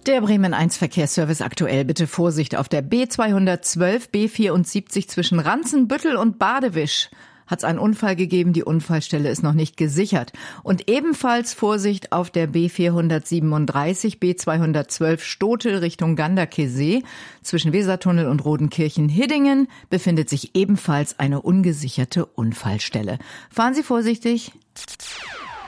Der Bremen 1 Verkehrsservice aktuell. Bitte Vorsicht auf der B212, B74 zwischen Ranzenbüttel und Badewisch. Hat es einen Unfall gegeben, die Unfallstelle ist noch nicht gesichert. Und ebenfalls Vorsicht auf der B437, B212 Stotel Richtung Ganderkesee. Zwischen Wesertunnel und Rodenkirchen-Hiddingen befindet sich ebenfalls eine ungesicherte Unfallstelle. Fahren Sie vorsichtig.